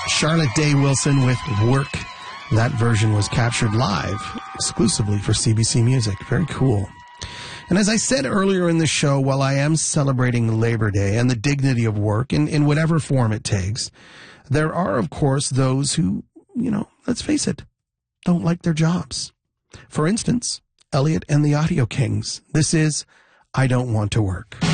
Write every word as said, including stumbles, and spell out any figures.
Charlotte Day Wilson with Work. That version was captured live exclusively for C B C Music. Very cool. And as I said earlier in the show, while I am celebrating Labor Day and the dignity of work in, in whatever form it takes, there are, of course, those who, you know, let's face it, don't like their jobs. For instance, Elliot and the Audio Kings. This is I Don't Want to Work.